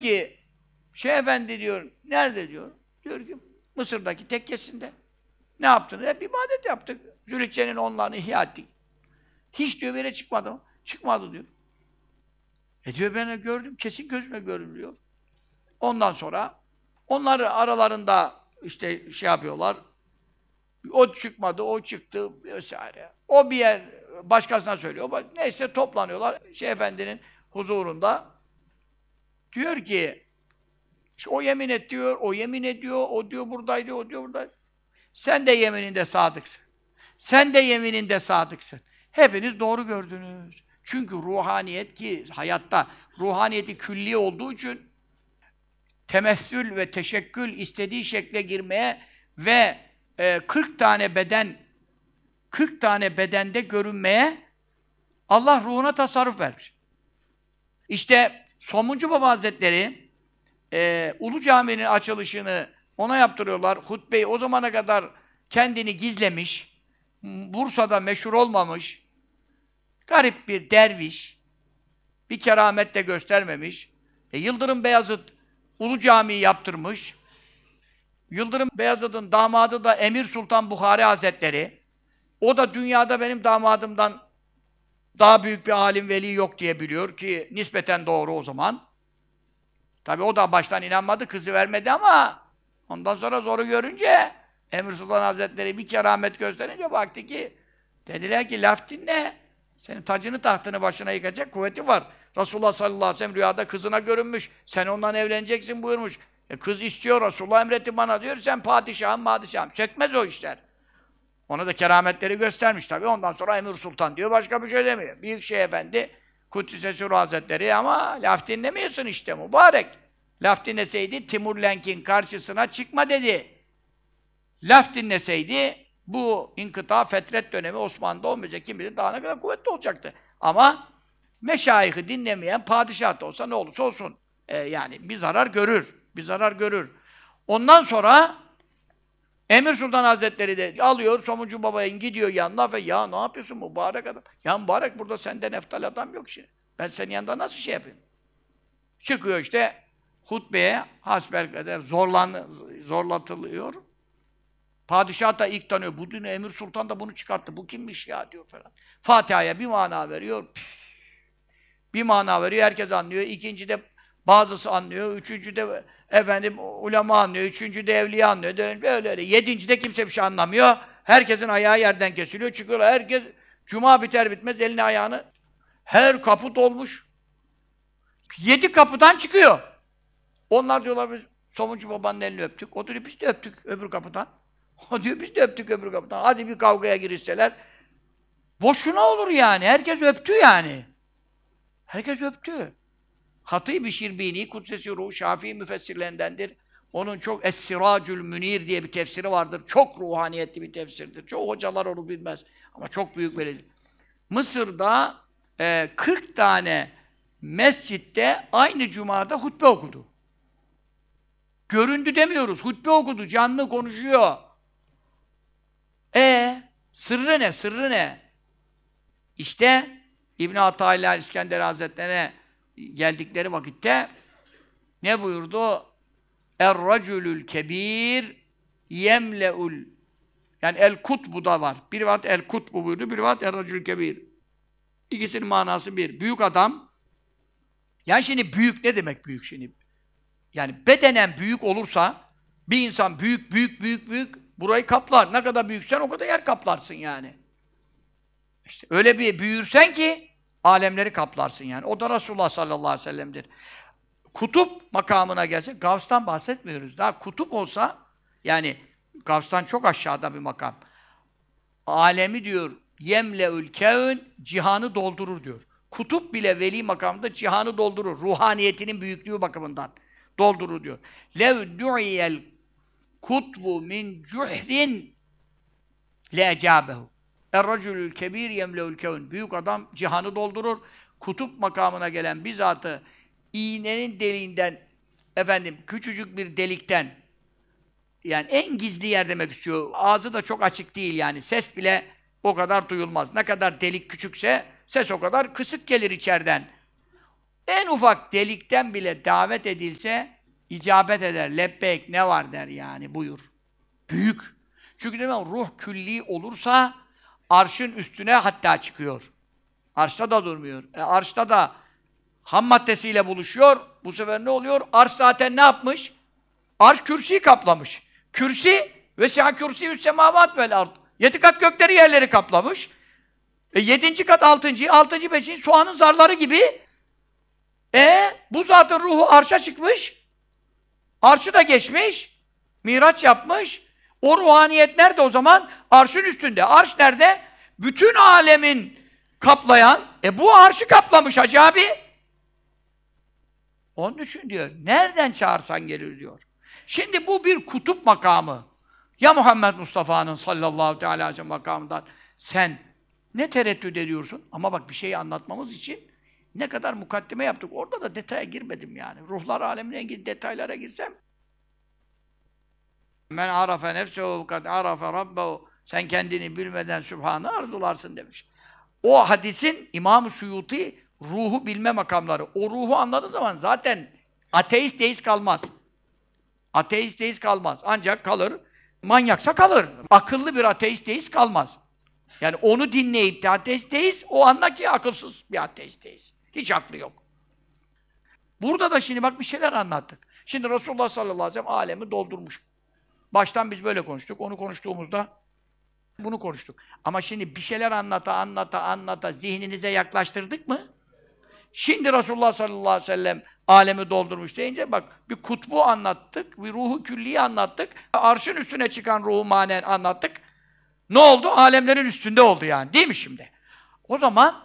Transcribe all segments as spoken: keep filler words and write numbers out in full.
ki Şeyh Efendi diyor, nerede diyor? Diyor ki Mısır'daki tekkesinde. Ne yaptınız? Hep ibadet yaptık. Zülhicce'nin onlarını ihya ettik. Hiç diyor bir yere çıkmadı mı? Çıkmadı diyor. E diyor ben gördüm, kesin gözüme gördüm diyor. Ondan sonra onları aralarında işte şey yapıyorlar. O çıkmadı, o çıktı vesaire. O bir yer başkasına söylüyor. Neyse toplanıyorlar Şeyh Efendi'nin huzurunda. Diyor ki işte o yemin et diyor, o yemin ediyor, o diyor buradaydı, o diyor buradaydı. Sen de yemininde sadıksın. Sen de yemininde sadıksın. Hepiniz doğru gördünüz. Çünkü ruhaniyet ki hayatta ruhaniyeti külli olduğu için temessül ve teşekkül istediği şekle girmeye ve e, kırk tane beden kırk tane bedende görünmeye Allah ruhuna tasarruf vermiş. İşte Somuncu Baba Hazretleri e, Ulu Cami'nin açılışını ona yaptırıyorlar. Hutbeyi o zamana kadar kendini gizlemiş. Bursa'da meşhur olmamış. Garip bir derviş. Bir keramet de göstermemiş. E, Yıldırım Beyazıt Ulu Cami'yi yaptırmış. Yıldırım Beyazıt'ın damadı da Emir Sultan Buhari Hazretleri. O da dünyada benim damadımdan daha büyük bir alim veli yok diye biliyor ki nispeten doğru o zaman. Tabii o da baştan inanmadı, kızı vermedi ama ondan sonra zoru görünce Emir Sultan Hazretleri bir keramet gösterince baktı ki dediler ki laf dinle. Senin tacını tahtını başına yıkacak kuvveti var. Resulullah sallallahu aleyhi ve sellem rüyada kızına görünmüş. Sen ondan evleneceksin buyurmuş. E kız istiyor, Resulullah emretti bana diyor. Sen padişahım, padişahım. Sökmez o işler. Ona da kerametleri göstermiş tabii. Ondan sonra Emir Sultan diyor, başka bir şey demiyor. Büyük Şeyh Efendi, Kuddise Sürru Hazretleri ama laf dinlemiyorsun işte mübarek. Laf dinleseydi Timur Lenk'in karşısına çıkma dedi. Laf dinleseydi bu inkıta, fetret dönemi Osmanlı'da olmayacak. Kim bilir daha ne kadar kuvvetli olacaktı. Ama meşayihı dinlemeyen padişah da olsa ne olursa olsun. E, yani bir zarar görür. Bir zarar görür. Ondan sonra Emir Sultan Hazretleri de alıyor, Somuncu Baba'nın gidiyor yanına ve ya ne yapıyorsun mübarek adam? Ya mübarek burada senden eftal adam yok şimdi. Ben senin yanında nasıl şey yapayım? Çıkıyor işte hutbeye hasbelkader zorlan zorlatılıyor. Padişah da ilk tanıyor. Bu dün Emir Sultan da bunu çıkarttı. Bu kimmiş ya diyor falan. Fatiha'ya bir mana veriyor. Püf. Bir mana veriyor. Herkes anlıyor. İkincide bazısı anlıyor. Üçüncüde efendim ulema anlıyor. Üçüncüde evliya anlıyor. Öyle öyle. Yedincide kimse bir şey anlamıyor. Herkesin ayağı yerden kesiliyor. Çıkıyorlar. Herkes cuma biter bitmez elini ayağını her kapı dolmuş. Yedi kapıdan çıkıyor. Onlar diyorlar biz Somuncu Baba'nın elini öptük. O diyor biz de öptük öbür kapıdan. O diyor biz de öptük öbür kapıdan. Hadi bir kavgaya girişseler. Boşuna olur yani. Herkes öptü yani. Herkes öptü. Hatîb-i Şirbînî, Kudsesi Ruh, Şafii müfessirlerindendir. Onun çok Es-Siracül Münir diye bir tefsiri vardır. Çok ruhaniyetli bir tefsirdir. Çoğu hocalar onu bilmez. Ama çok büyük velidir. Mısır'da e, kırk tane mescitte aynı cumada hutbe okudu. Göründü demiyoruz. Hutbe okudu. Canlı konuşuyor. E sırrı ne? Sırrı ne? İşte İbn Atâilâ İskender Hazretleri'ne geldikleri vakitte ne buyurdu? Er-racülül kebîr yemle'ul yani el-kutbu da var. Bir vat el-kutbu buyurdu, bir vat er-racülül kebîr. İkisinin manası bir. Büyük adam. Yani şimdi büyük ne demek büyük şimdi? Yani bedenen büyük olursa bir insan büyük büyük büyük büyük burayı kaplar. Ne kadar büyüksen o kadar yer kaplarsın yani. İşte öyle bir büyürsen ki alemleri kaplarsın yani. O da Resulullah sallallahu aleyhi ve sellem'dir. Kutup makamına gelse, Gavs'tan bahsetmiyoruz. Daha kutup olsa, yani Gavs'tan çok aşağıda bir makam. Alemi diyor, yemle'ül kevn, cihanı doldurur diyor. Kutup bile veli makamında cihanı doldurur. Ruhaniyetinin büyüklüğü bakımından doldurur diyor. Lev du'iyel kutbu min cuhrin le'ecâbehu. Er-racülül kebîr yemle'ül kevn. Büyük adam cihanı doldurur. Kutup makamına gelen bizzatı iğnenin deliğinden, efendim küçücük bir delikten, yani en gizli yer demek istiyor. Ağzı da çok açık değil yani. Ses bile o kadar duyulmaz. Ne kadar delik küçükse ses o kadar kısık gelir içeriden. En ufak delikten bile davet edilse icabet eder. Lebbeyk ne var der yani buyur. Büyük. Çünkü demek ruh külli olursa arşın üstüne hatta çıkıyor. Arşta da durmuyor. E, arşta da ham maddesiyle buluşuyor. Bu sefer ne oluyor? Arş zaten ne yapmış? Arş kürsüyü kaplamış. Kürsi ve sâ kürsiyü's semâvât vel ard. Yedi kat gökleri yerleri kaplamış. E, yedinci kat altıncı, altıncı, beşinci soğanın zarları gibi. E bu zatın ruhu arşa çıkmış. Arşı da geçmiş. Miraç yapmış. O ruhaniyet nerede o zaman? Arşın üstünde. Arş nerede? Bütün alemin kaplayan, e bu arşı kaplamış Hacı abi. Onun için diyor, nereden çağırsan gelir diyor. Şimdi bu bir kutup makamı. Ya Muhammed Mustafa'nın sallallahu teala aleyhi ve sellem makamından sen ne tereddüt ediyorsun? Ama bak bir şeyi anlatmamız için ne kadar mukaddime yaptık. Orada da detaya girmedim yani. Ruhlar alemine ilgili detaylara girsem men arafe nefsehu kad arafe rabbehu sen kendini bilmeden Sübhan'ı arzularsın demiş. O hadisin İmam-ı Suyuti ruhu bilme makamları. O ruhu anladığı zaman zaten ateist deist kalmaz. Ateist deist kalmaz. Ancak kalır, manyaksa kalır. Akıllı bir ateist deist kalmaz. Yani onu dinleyip de ateist deist, o andaki akılsız bir ateist deist. Hiç aklı yok. Burada da şimdi bak bir şeyler anlattık. Şimdi Resulullah sallallahu aleyhi ve sellem alemi doldurmuş. Baştan biz böyle konuştuk. Onu konuştuğumuzda bunu konuştuk. Ama şimdi bir şeyler anlata anlata anlata zihninize yaklaştırdık mı? Şimdi Resulullah sallallahu aleyhi ve sellem alemi doldurmuş deyince bak bir kutbu anlattık, bir ruhu külliyi anlattık, arşın üstüne çıkan ruhu manen anlattık. Ne oldu? Alemlerin üstünde oldu yani. Değil mi şimdi? O zaman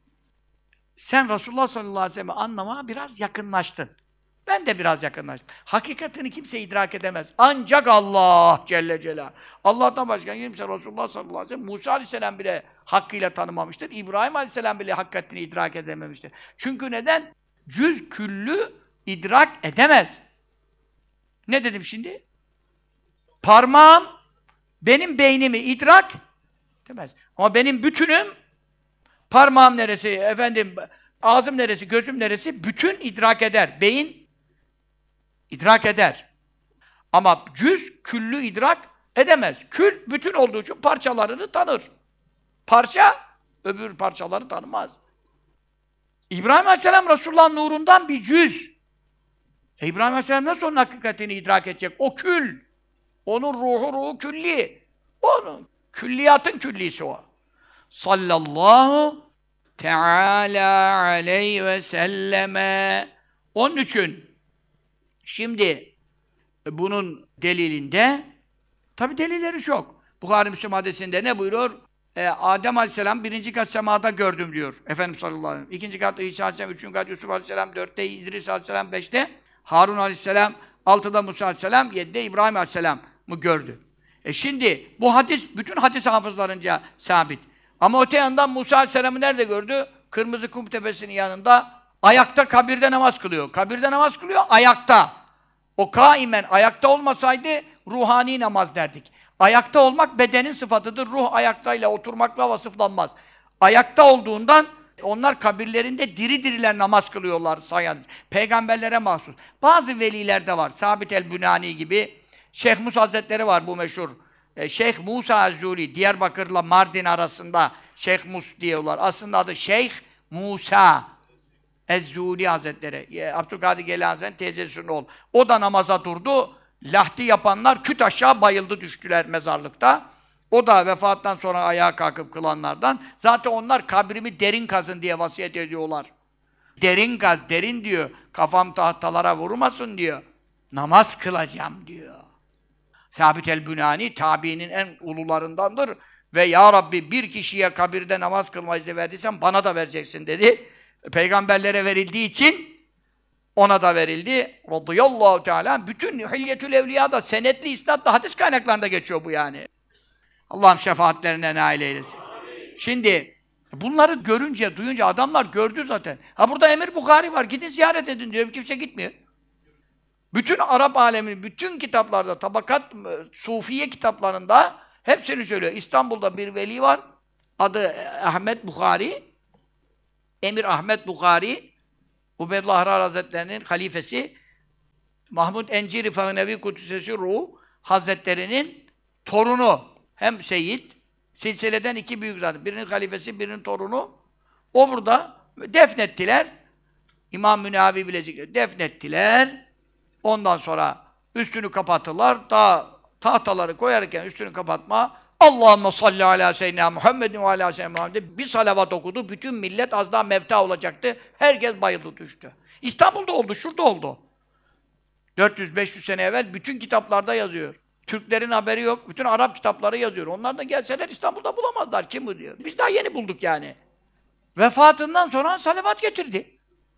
sen Resulullah sallallahu aleyhi ve sellem'i anlamaya biraz yakınlaştın. Ben de biraz yakınlaştım. Hakikatini kimse idrak edemez. Ancak Allah Celle Celaluhu. Allah'tan başka kimse Resulullah sallallahu aleyhi ve sellem, Musa aleyhisselam bile hakkıyla tanımamıştır. İbrahim aleyhisselam bile hakikatini idrak edememiştir. Çünkü neden? Cüz küllü idrak edemez. Ne dedim şimdi? Parmağım benim beynimi idrak edemez. Ama benim bütünüm parmağım neresi, efendim ağzım neresi, gözüm neresi bütün idrak eder. Beyin idrak eder. Ama cüz, küllü idrak edemez. Kül, bütün olduğu için parçalarını tanır. Parça, öbür parçaları tanımaz. İbrahim Aleyhisselam Resulullah'ın nurundan bir cüz. E İbrahim Aleyhisselam nasıl onun hakikatini idrak edecek? O kül. Onun ruhu, ruhu külli. Onun külliyatın küllisi o. Sallallahu teala aleyhi ve selleme. Onun için şimdi bunun delilinde tabi delilleri çok. Buhari Müslim hadisinde ne buyuruyor? Ee, Adem Aleyhisselam birinci kat semada gördüm diyor. Efendimiz sallallahu aleyhi ve sellem. İkinci kat İsa Aleyhisselam, üçüncü kat Yusuf Aleyhisselam, dörtte İdris Aleyhisselam, beşte Harun Aleyhisselam, altıda Musa Aleyhisselam, yedide İbrahim Aleyhisselam mı gördü? E şimdi bu hadis bütün hadis hafızlarınca sabit. Ama öte yandan Musa Aleyhisselam'ı nerede gördü? Kırmızı kum tepesinin yanında ayakta kabirde namaz kılıyor. Kabirde namaz kılıyor ayakta. O kaimen ayakta olmasaydı ruhani namaz derdik. Ayakta olmak bedenin sıfatıdır. Ruh ayaktayla oturmakla vasıflanmaz. Ayakta olduğundan onlar kabirlerinde diri diriler namaz kılıyorlar sayan. Peygamberlere mahsus. Bazı velilerde var. Sabit el-Bünani gibi. Şeyh Musa Hazretleri var bu meşhur. E, Şeyh Musa Ez-Zuli, Diyarbakır'la Mardin arasında Şeyh Mus diyorlar. Aslında adı Şeyh Musa Ez-Zuli Hazretleri. E, Abdülkadir Geylani Hazretleri'nin teyzesinin oğlu. O da namaza durdu. Lahti yapanlar küt aşağı bayıldı düştüler mezarlıkta. O da vefattan sonra ayağa kalkıp kılanlardan. Zaten onlar kabrimi derin kazın diye vasiyet ediyorlar. Derin kaz, derin diyor. Kafam tahtalara vurmasın diyor. Namaz kılacağım diyor. Sabit el-Bünani tabiinin en ulularındandır. Ve ya Rabbi bir kişiye kabirde namaz kılma izni verdiysen bana da vereceksin dedi. Peygamberlere verildiği için ona da verildi. Radıyallahu teala. Bütün Hilyetül Evliya'da senetli isnatla hadis kaynaklarında geçiyor bu yani. Allah'ım şefaatlerine nail eylesin. Amin. Şimdi bunları görünce, duyunca adamlar gördü zaten. Ha burada Emir Bukhari var. Gidin ziyaret edin diyor. Kimse gitmiyor. Bütün Arap aleminin bütün kitaplarda, tabakat, sufiye kitaplarında hepsini söylüyor. İstanbul'da bir veli var. Adı Ahmet Bukhari. Emir Ahmet Bukhari. Ubeydullah Ahrar Hazretleri'nin halifesi Mahmud Enciri Fahnevi Kudüs'ü Ruh Hazretleri'nin torunu. Hem Seyyid, silsileden iki büyük zat. Birinin halifesi, birinin torunu. O burada defnettiler. İmam Münavi Bilecikleri defnettiler. Ondan sonra üstünü kapattılar. Daha tahtaları koyarken üstünü kapatma. Allahümme salli ala seyyidina Muhammedin ve ala seyyidina Muhammedin bir salavat okudu. Bütün millet az daha mevta olacaktı. Herkes bayıldı düştü. İstanbul'da oldu, şurada oldu. dört yüz beş yüz sene evvel bütün kitaplarda yazıyor. Türklerin haberi yok. Bütün Arap kitapları yazıyor. Onlar da gelseler İstanbul'da bulamazlar. Kim bu diyor. Biz daha yeni bulduk yani. Vefatından sonra salavat getirdi.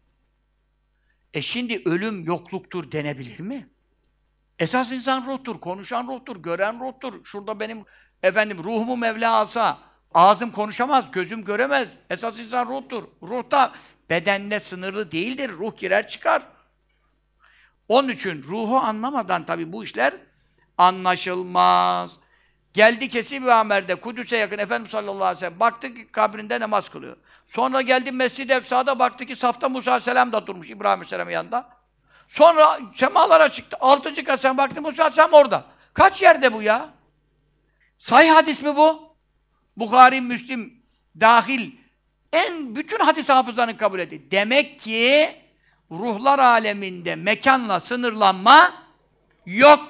E şimdi ölüm yokluktur denebilir mi? Esas insan ruhtur, konuşan ruhtur, gören ruhtur. Şurada benim efendim ruhumu Mevla alsa, ağzım konuşamaz, gözüm göremez. Esas insan ruhtur. Ruh da bedenle sınırlı değildir. Ruh girer çıkar. Onun için ruhu anlamadan tabii bu işler anlaşılmaz. Geldi Kesib-i Amer'de, Kudüs'e yakın Efendimiz sallallahu aleyhi ve sellem baktı ki kabrinde namaz kılıyor. Sonra geldi Mescid-i Eksa'da baktı ki safta Musa aleyhisselam da durmuş İbrahim aleyhisselamın yanında. Sonra semalara çıktı. Altıncı kasem baktı Musa aleyhisselam orada. Kaç yerde bu ya? Sahih hadis mi bu? Bukhari, Müslim dahil en bütün hadis hafızlarının kabul etti. Demek ki ruhlar aleminde mekanla sınırlanma yok.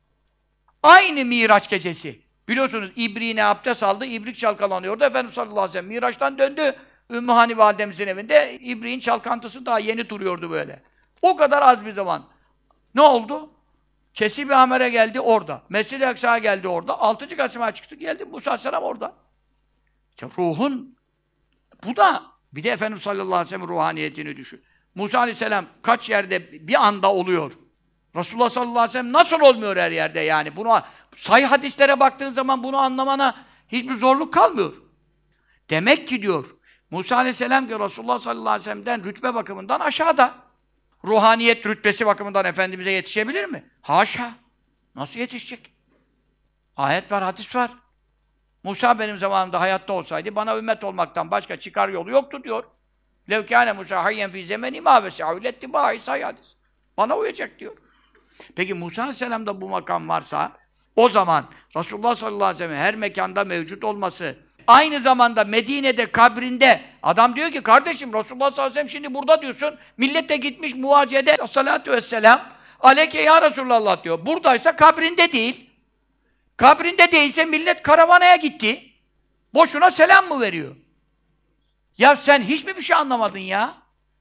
Aynı Miraç gecesi. Biliyorsunuz İbriğine abdest aldı, İbrik çalkalanıyordu. Efendimiz sallallahu aleyhi ve sellem Miraç'tan döndü. Ümmü Hani validemizin evinde İbriğin çalkantısı daha yeni duruyordu böyle. O kadar az bir zaman. Ne oldu? Kesib-i Amer'e geldi orada. Mescid-i Aksa'ya geldi orada. Altıncı Kasım'a çıktı geldi. Musa aleyhisselam orada. İşte ruhun bu da bir de Efendimiz sallallahu aleyhi ve sellem ruhaniyetini düşün. Musa aleyhisselam kaç yerde bir anda oluyor. Resulullah sallallahu aleyhi ve sellem nasıl olmuyor her yerde yani? Bunu sahih hadislere baktığın zaman bunu anlamana hiçbir zorluk kalmıyor. Demek ki diyor Musa aleyhisselam ki Resulullah sallallahu aleyhi ve sellem'den rütbe bakımından aşağıda. Ruhaniyet rütbesi bakımından Efendimiz'e yetişebilir mi? Haşa! Nasıl yetişecek? Ayet var, hadis var. Musa benim zamanımda hayatta olsaydı bana ümmet olmaktan başka çıkar yolu yoktu diyor. لَوْ كَانَ مُسَا حَيًّا فِي زَمَنِ مَا وَسَعُوا لَاتِّبَاعِ sahih hadis. Bana uyacak diyor. Peki Musa aleyhisselam'da bu makam varsa o zaman Resulullah sallallahu aleyhi ve sellem her mekanda mevcut olması aynı zamanda Medine'de kabrinde adam diyor ki kardeşim Resulullah sallallahu aleyhi ve sellem şimdi burada diyorsun millet de gitmiş muvacede sallallahu vesselam aleyke ya Resulullah diyor. Buradaysa kabrinde değil. Kabrinde değilse millet karavanaya gitti. Boşuna selam mı veriyor? Ya sen hiç mi bir şey anlamadın ya?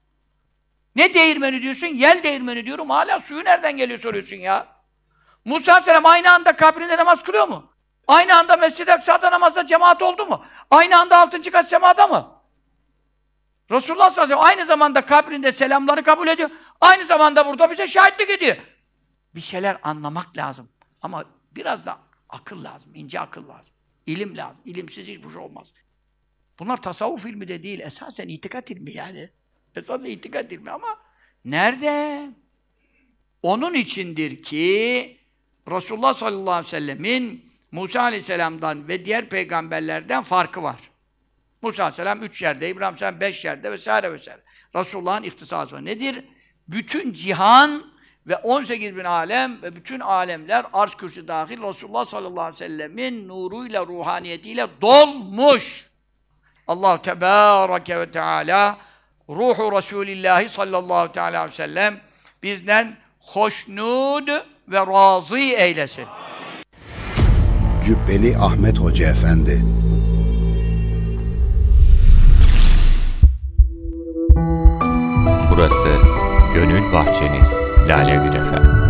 Ne değirmeni diyorsun? Yel değirmeni diyorum. Hala suyu nereden geliyor soruyorsun ya? Musa aleyhisselam aynı anda kabrinde namaz kılıyor mu? Aynı anda Mescid-i Aksa'da namazda cemaat oldu mu? Aynı anda altıncı kat semada mı? Resulullah sallallahu aleyhi ve sellem aynı zamanda kabrinde selamları kabul ediyor. Aynı zamanda burada bize şahitlik ediyor. Bir şeyler anlamak lazım. Ama biraz da akıl lazım. İnce akıl lazım. İlim lazım. İlimsiz hiçbir şey olmaz. Bunlar tasavvuf ilmi de değil. Esasen itikat ilmi yani. Esasen itikat ilmi ama nerede? Onun içindir ki Resulullah sallallahu aleyhi ve sellemin Musa aleyhisselam'dan ve diğer peygamberlerden farkı var. Musa aleyhisselam üç yerde, İbrahim aleyhisselam beş yerde vesaire vesaire. Resulullah'ın ihtisası var. Nedir? Bütün cihan ve on sekiz bin alem ve bütün alemler arş kürsü dahil Resulullah sallallahu aleyhi ve sellemin nuruyla, ruhaniyetiyle dolmuş. Allah Tebareke ve Teala ruhu Resulillahi sallallahu aleyhi ve sellem bizden hoşnut ve razı eylesin. Cübbeli Ahmet Hoca Efendi. Burası Gönül Bahçeniz, Lale Gül Efendi.